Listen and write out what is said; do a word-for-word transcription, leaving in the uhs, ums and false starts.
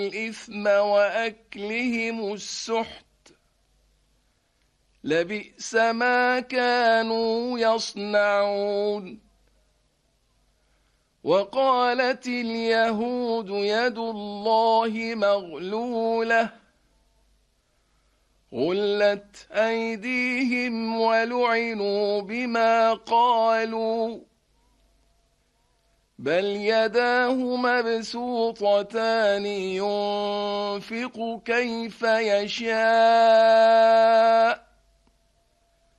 الإثم وأكلهم السحت لبئس ما كانوا يصنعون. وقالت اليهود يد الله مغلولة غلت أيديهم ولعنوا بما قالوا بل يداه مبسوطتان ينفق كيف يشاء